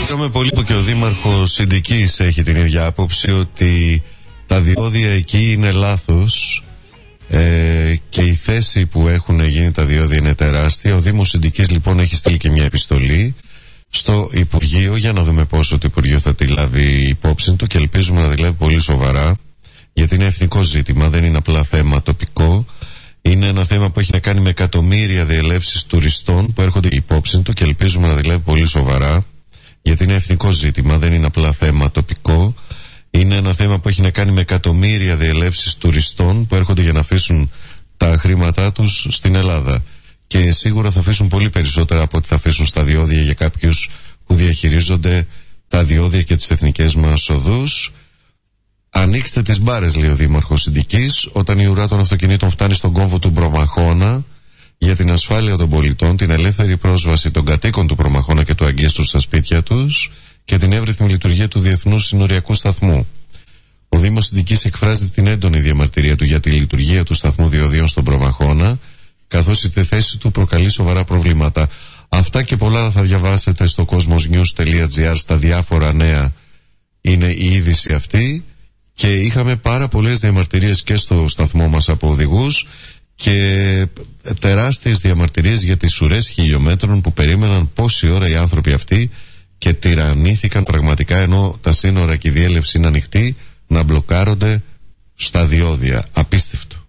Χαίρομαι πολύ που και ο Δήμαρχος Συντικής έχει την ίδια άποψη, ότι τα διόδια εκεί είναι λάθος και η θέση που έχουν γίνει τα διόδια είναι τεράστια. Ο Δήμος Συντικής λοιπόν έχει στείλει και μια επιστολή στο Υπουργείο για να δούμε πόσο το Υπουργείο θα τη λάβει υπόψη του, και ελπίζουμε να τη λάβει πολύ σοβαρά, γιατί είναι εθνικό ζήτημα, δεν είναι απλά θέμα τοπικό. Είναι ένα θέμα που έχει να κάνει με εκατομμύρια διελεύσεις τουριστών που έρχονται υπόψη του, και ελπίζουμε να τη λάβει πολύ σοβαρά, γιατί είναι εθνικό ζήτημα, δεν είναι απλά θέμα τοπικό. Είναι ένα θέμα που έχει να κάνει με εκατομμύρια διελεύσεις τουριστών που έρχονται για να αφήσουν τα χρήματά τους στην Ελλάδα. Και σίγουρα θα αφήσουν πολύ περισσότερα από ό,τι θα αφήσουν στα διόδια για κάποιους που διαχειρίζονται τα διόδια και τις εθνικές μας οδούς. Ανοίξτε τις μπάρες, λέει ο Δήμαρχος Συντικής, όταν η ουρά των αυτοκινήτων φτάνει στον κόμβο του Προμαχώνα, για την ασφάλεια των πολιτών, την ελεύθερη πρόσβαση των κατοίκων του Προμαχώνα και του Αγκίστρου στα σπίτια τους και την εύρυθμη λειτουργία του Διεθνούς Συνοριακού Σταθμού. Ο Δήμος Συντικής εκφράζει την έντονη διαμαρτυρία του για τη λειτουργία του σταθμού διοδίων στον Προμαχώνα, καθώς η θέση του προκαλεί σοβαρά προβλήματα. Αυτά και πολλά θα διαβάσετε στο cosmosnews.gr, στα διάφορα νέα είναι η είδηση αυτή, και είχαμε πάρα πολλές διαμαρτυρίες και στο σταθμό μας από οδηγούς και τεράστιες διαμαρτυρίες για τις ουρές χιλιόμετρων που περίμεναν πόση ώρα οι άνθρωποι αυτοί και τυραννήθηκαν πραγματικά, ενώ τα σύνορα και η διέλευση είναι ανοιχτή, να μπλοκάρονται στα διόδια. Απίστευτο.